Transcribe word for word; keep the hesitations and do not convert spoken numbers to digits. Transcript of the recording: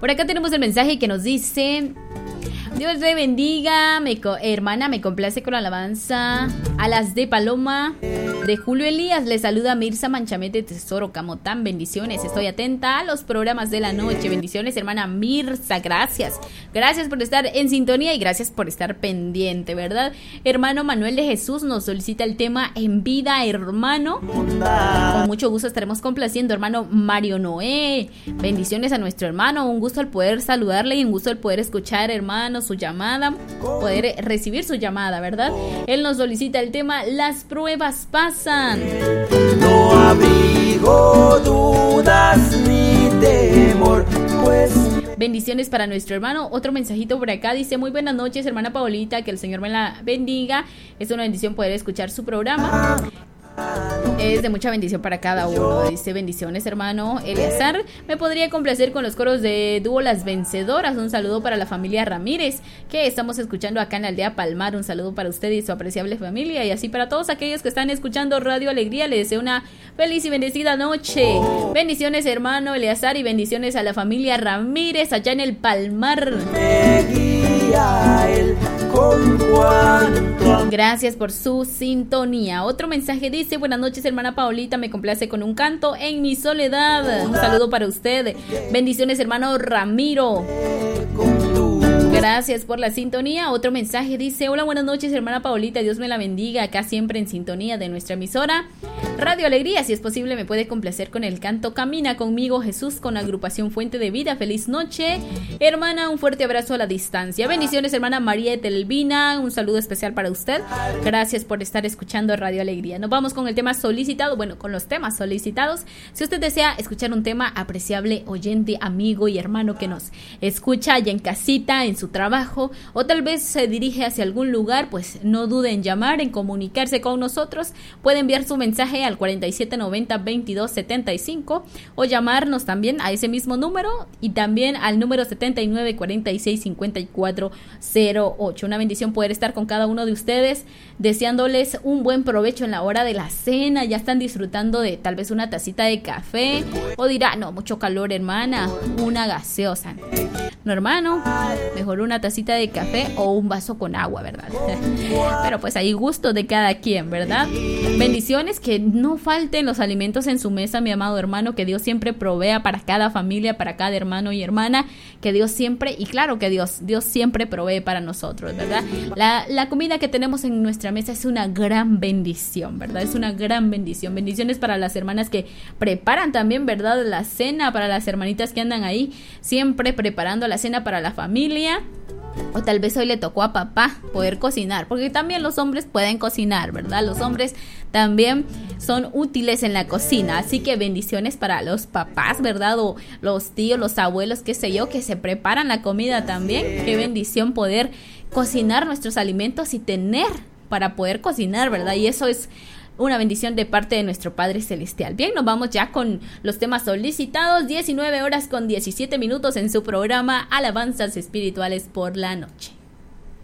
Por acá tenemos el mensaje que nos dice: Dios le bendiga, me co- hermana, me complace con la alabanza a las de Paloma. De Julio Elías le saluda Mirza Manchamete Tesoro Camotán. Bendiciones, estoy atenta a los programas de la noche. Bendiciones, hermana Mirza, gracias. Gracias por estar en sintonía y gracias por estar pendiente, ¿verdad? Hermano Manuel de Jesús nos solicita el tema En Vida, hermano. Con mucho gusto estaremos complaciendo, hermano Mario Noé. Bendiciones a nuestro hermano, un gusto al poder saludarle y un gusto al poder escuchar, hermano, su llamada, poder recibir su llamada, ¿verdad? Él nos solicita el tema Las pruebas pasan. No abrigo dudas ni temor, pues... Bendiciones para nuestro hermano. Otro mensajito por acá dice: muy buenas noches, hermana Paulita, que el Señor me la bendiga. Es una bendición poder escuchar su programa. Es de mucha bendición para cada uno. Dice: bendiciones, hermano Eleazar. Me podría complacer con los coros de dúo Las Vencedoras. Un saludo para la familia Ramírez, que estamos escuchando acá en la aldea Palmar. Un saludo para usted y su apreciable familia. Y así para todos aquellos que están escuchando Radio Alegría, les deseo una feliz y bendecida noche. Bendiciones, hermano Eleazar, y bendiciones a la familia Ramírez allá en el Palmar. Me guía él con cuanto... Gracias por su sintonía. Otro mensaje dice: buenas noches, hermana Paulita, me complace con un canto en mi soledad. Un saludo para usted. Bendiciones, hermano Ramiro. Gracias por la sintonía. Otro mensaje dice: hola, buenas noches, hermana Paulita, Dios me la bendiga, acá siempre en sintonía de nuestra emisora Radio Alegría. Si es posible, me puede complacer con el canto Camina conmigo Jesús, con agrupación Fuente de Vida. Feliz noche, hermana, un fuerte abrazo a la distancia. Bendiciones, hermana María Telvina, un saludo especial para usted. Gracias por estar escuchando Radio Alegría. Nos vamos con el tema solicitado, bueno, con los temas solicitados. Si usted desea escuchar un tema, apreciable oyente, amigo y hermano que nos escucha allá en casita, en su trabajo, o tal vez se dirige hacia algún lugar, pues no dude en llamar, en comunicarse con nosotros. Puede enviar su mensaje al cuarenta y siete noventa veintidós setenta y cinco o llamarnos también a ese mismo número y también al número setenta y nueve cuarenta y seis cincuenta y cuatro cero ocho. Una bendición poder estar con cada uno de ustedes, deseándoles un buen provecho en la hora de la cena. Ya están disfrutando de tal vez una tacita de café, o dirá: no, mucho calor, hermana, una gaseosa. No, hermano, mejor una tacita de café o un vaso con agua, ¿verdad? Pero pues hay gusto de cada quien, ¿verdad? Bendiciones, que no falten los alimentos en su mesa, mi amado hermano, que Dios siempre provea para cada familia, para cada hermano y hermana, que Dios siempre, y claro que Dios, Dios siempre provee para nosotros, ¿verdad? La, la comida que tenemos en nuestra mesa es una gran bendición, ¿verdad? Es una gran bendición. Bendiciones para las hermanas que preparan también, ¿verdad? La cena, para las hermanitas que andan ahí siempre preparando la cena para la familia. O tal vez hoy le tocó a papá poder cocinar, porque también los hombres pueden cocinar, ¿verdad? Los hombres también son útiles en la cocina. Así que bendiciones para los papás, ¿verdad? O los tíos, los abuelos, qué sé yo, que se preparan la comida también. Qué bendición poder cocinar nuestros alimentos y tener para poder cocinar, ¿verdad? Y eso es una bendición de parte de nuestro Padre Celestial. Bien, nos vamos ya con los temas solicitados. diecinueve horas con diecisiete minutos en su programa Alabanzas Espirituales por la Noche.